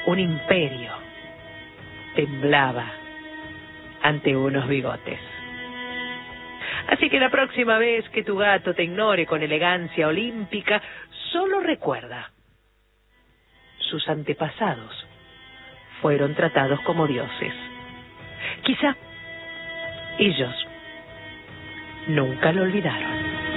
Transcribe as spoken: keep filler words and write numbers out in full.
un imperio temblaba ante unos bigotes. Así que la próxima vez que tu gato te ignore con elegancia olímpica, solo recuerda: sus antepasados fueron tratados como dioses. Quizá ellos nunca lo olvidaron.